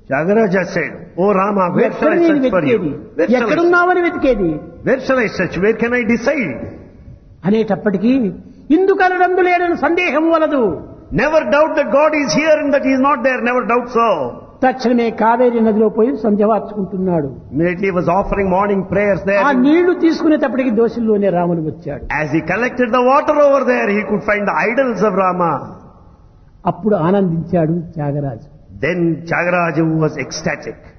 Tyagaraja said, "Oh Rama, where shall ఎక్కడ I నేను search for you? వెతికేది, ఎక్కడున్నావని వెతికేది Where shall I search? Where can I decide?" అనేటప్పటికీ ఇందుకనడందు లేడని సందేహం వలదు. Never doubt that God is here and that He is not there. Never doubt so. తక్షణమే కావేరి నదిలో పోయి సంధ్యవార్చుకుంటున్నాడు. Immediately he was offering morning prayers there. ఆ నీళ్లు తీసుకునేటప్పటికి దోషుల్లోనే రాముడు వచ్చాడు. As he collected the water over there, he could find the idols of Rama. అప్పుడు ఆనందించాడు Tyagaraju. Then Tyagaraja was ecstatic.